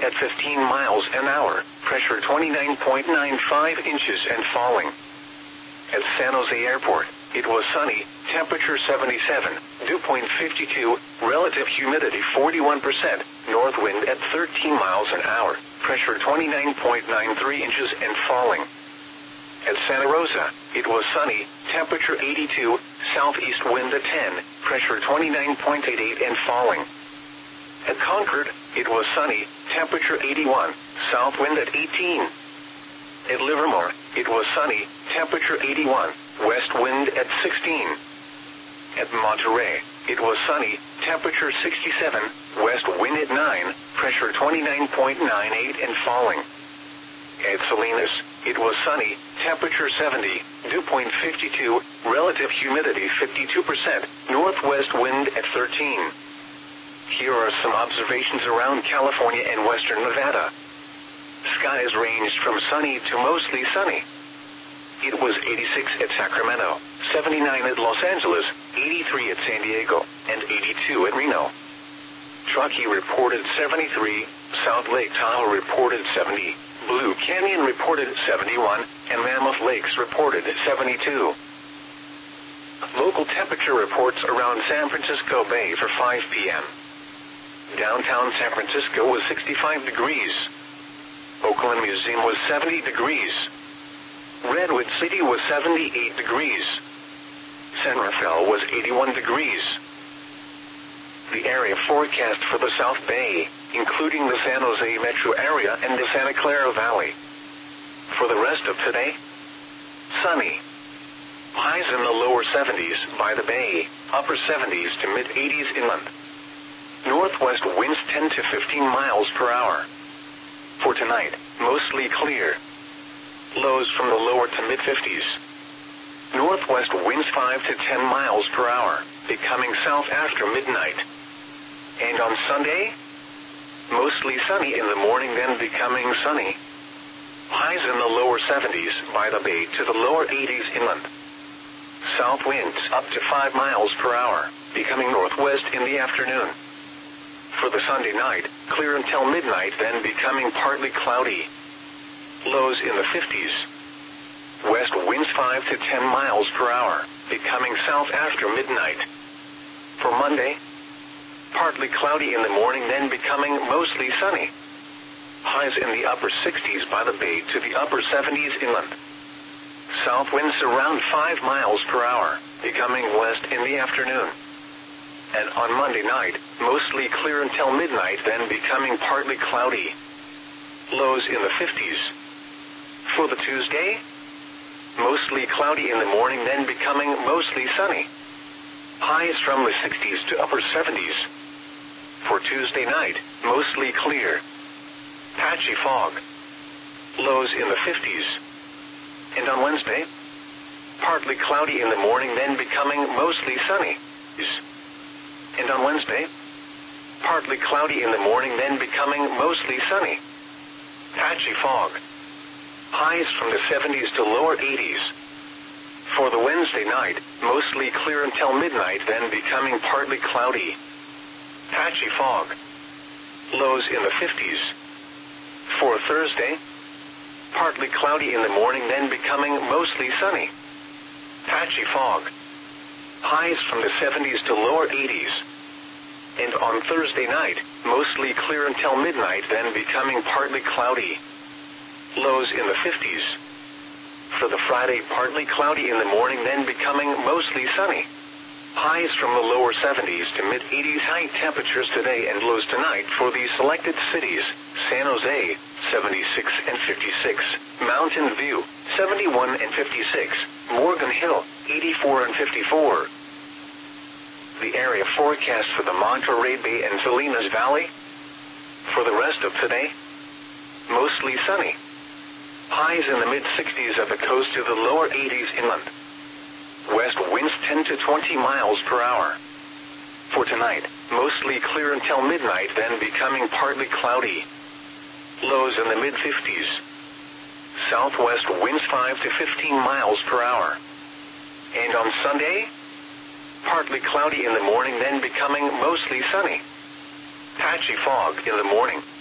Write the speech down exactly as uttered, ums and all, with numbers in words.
at fifteen miles an hour, pressure twenty-nine point nine five inches and falling. At San Jose Airport, it was sunny, temperature seventy-seven, dew point fifty-two, relative humidity forty-one percent, north wind at thirteen miles an hour, pressure twenty-nine point nine three inches and falling. At Santa Rosa, it was sunny, temperature eighty-two, southeast wind at ten, pressure twenty-nine point eight eight and falling. At Concord, it was sunny, temperature eighty-one, south wind at eighteen. At Livermore, it was sunny, temperature eighty-one, west wind at sixteen. At Monterey, it was sunny, temperature sixty-seven, west wind at nine, pressure twenty-nine point nine eight and falling. At Salinas, it was sunny, temperature seventy, dew point fifty-two, relative humidity fifty-two percent, northwest wind at thirteen. Here are some observations around California and western Nevada. Skies ranged from sunny to mostly sunny. It was eighty-six at Sacramento, seventy-nine at Los Angeles, eighty-three at San Diego, and eighty-two at Reno. Truckee reported seventy-three, South Lake Tahoe reported seventy, Blue Canyon reported seventy-one, and Mammoth Lakes reported seventy-two. Local temperature reports around San Francisco Bay for five p m Downtown San Francisco was sixty-five degrees. Oakland Museum was seventy degrees. Redwood City was seventy-eight degrees. San Rafael was eighty-one degrees. The area forecast for the South Bay, including the San Jose metro area and the Santa Clara Valley. For the rest of today, sunny. Highs in the lower seventies by the bay, upper seventies to mid-eighties inland. Northwest winds ten to fifteen miles per hour. For tonight, mostly clear. Lows from the lower to mid-fifties. Northwest winds five to ten miles per hour, becoming south after midnight. And on Sunday, mostly sunny in the morning, then becoming sunny. Highs in the lower seventies by the bay to the lower eighties inland. South winds up to five miles per hour, becoming northwest in the afternoon. For the Sunday night, clear until midnight, then becoming partly cloudy. Lows in the fifties. West winds five to ten miles per hour, becoming south after midnight. For Monday, partly cloudy in the morning, then becoming mostly sunny. Highs in the upper sixties by the bay to the upper seventies inland. South winds around five miles per hour, becoming west in the afternoon. And on Monday night, mostly clear until midnight, then becoming partly cloudy. Lows in the fifties. For the Tuesday, mostly cloudy in the morning, then becoming mostly sunny. Highs from the sixties to upper seventies. For Tuesday night, mostly clear. Patchy fog. Lows in the fifties. And on Wednesday, partly cloudy in the morning, then becoming mostly sunny. And on Wednesday, partly cloudy in the morning, then becoming mostly sunny. Patchy fog. Highs from the seventies to lower eighties. For the Wednesday night, mostly clear until midnight, then becoming partly cloudy. Patchy fog. Lows in the fifties. For Thursday, partly cloudy in the morning, then becoming mostly sunny. Patchy fog. Highs from the seventies to lower eighties. And on Thursday night, mostly clear until midnight, then becoming partly cloudy. Lows in the fifties. For the Friday, partly cloudy in the morning, then becoming mostly sunny. Highs from the lower seventies to mid-eighties. High temperatures today and lows tonight for these selected cities: San Jose, seventy-six and fifty-six, Mountain View, seventy-one and fifty-six, Morgan Hill, eighty-four and fifty-four. The area forecast for the Monterey Bay and Salinas Valley. For the rest of today, mostly sunny. Highs in the mid-sixties at the coast to the lower eighties inland. West winds ten to twenty miles per hour. For tonight, mostly clear until midnight, then becoming partly cloudy. Lows in the mid-fifties. Southwest winds five to fifteen miles per hour. And on Sunday, partly cloudy in the morning, then becoming mostly sunny. Patchy fog in the morning.